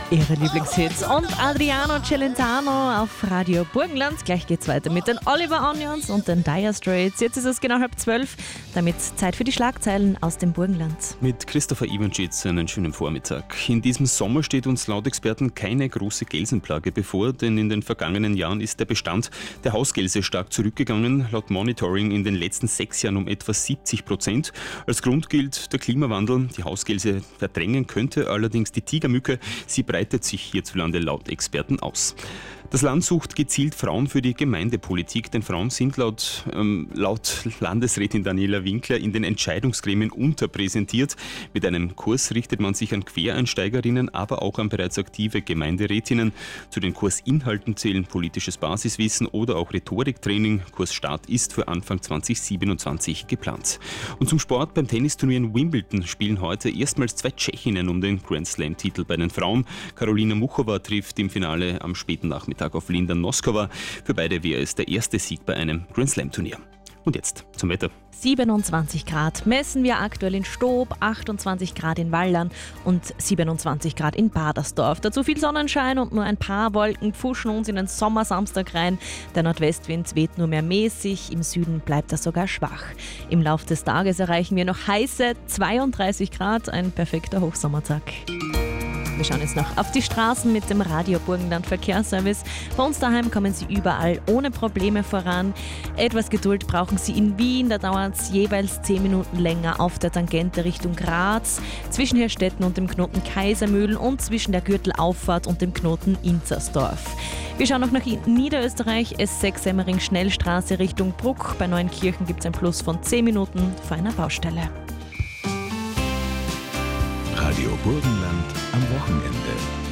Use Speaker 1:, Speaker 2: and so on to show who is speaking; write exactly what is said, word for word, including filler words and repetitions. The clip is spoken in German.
Speaker 1: Ihre Lieblingshits und Adriano Celentano auf Radio Burgenland. Gleich geht's weiter mit den Oliver Onions und den Dire Straits. Jetzt ist es genau halb zwölf, damit Zeit für die Schlagzeilen aus dem Burgenland.
Speaker 2: Mit Christopher Iwanschitz einen schönen Vormittag. In diesem Sommer steht uns laut Experten keine große Gelsenplage bevor, denn in den vergangenen Jahren ist der Bestand der Hausgelse stark zurückgegangen, laut Monitoring in den letzten sechs Jahren um etwa siebzig Prozent. Als Grund gilt der Klimawandel. Die Hausgelse verdrängen könnte allerdings die Tigermücke. Sie breitet sich hierzulande laut Experten aus. Das Land sucht gezielt Frauen für die Gemeindepolitik, denn Frauen sind laut, ähm, laut Landesrätin Daniela Winkler in den Entscheidungsgremien unterpräsentiert. Mit einem Kurs richtet man sich an Quereinsteigerinnen, aber auch an bereits aktive Gemeinderätinnen. Zu den Kursinhalten zählen politisches Basiswissen oder auch Rhetoriktraining. Kursstart ist für Anfang zwanzig siebenundzwanzig geplant. Und zum Sport: beim Tennisturnier in Wimbledon spielen heute erstmals zwei Tschechinnen um den Grand Slam-Titel bei den Frauen. Karolina Muchova trifft im Finale am späten Nachmittag auf Linda Noskova. Für beide wäre es der erste Sieg bei einem Grand Slam Turnier. Und jetzt zum Wetter.
Speaker 1: siebenundzwanzig Grad messen wir aktuell in Stob, achtundzwanzig Grad in Wallern und siebenundzwanzig Grad in Badersdorf. Dazu viel Sonnenschein und nur ein paar Wolken pfuschen uns in den Sommersamstag rein. Der Nordwestwind weht nur mehr mäßig, im Süden bleibt er sogar schwach. Im Laufe des Tages erreichen wir noch heiße zweiunddreißig Grad, ein perfekter Hochsommertag. Wir schauen jetzt noch auf die Straßen mit dem Radio Burgenland Verkehrsservice. Bei uns daheim kommen Sie überall ohne Probleme voran. Etwas Geduld brauchen Sie in Wien, da dauert es jeweils zehn Minuten länger auf der Tangente Richtung Graz, zwischen Herstetten und dem Knoten Kaisermühlen und zwischen der Gürtelauffahrt und dem Knoten Inzersdorf. Wir schauen noch nach Niederösterreich, S sechs Semmering Schnellstraße Richtung Bruck. Bei Neuenkirchen gibt es ein Plus von zehn Minuten vor einer Baustelle.
Speaker 3: Radio Burgenland am Wochenende.